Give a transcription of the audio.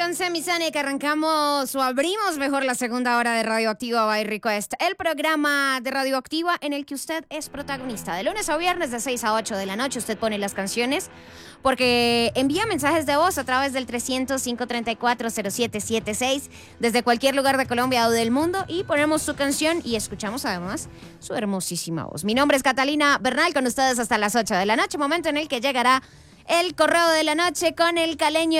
con Semisonic arrancamos o abrimos mejor la segunda hora de Radioactiva by Request, el programa de Radioactiva en el que usted es protagonista. De lunes a viernes de 6 a 8 de la noche usted pone las canciones porque envía mensajes de voz a través del 300-534-0776 desde cualquier lugar de Colombia o del mundo y ponemos su canción y escuchamos además su hermosísima voz. Mi nombre es Catalina Bernal, con ustedes hasta las 8 de la noche, momento en el que llegará el correo de la noche con el caleño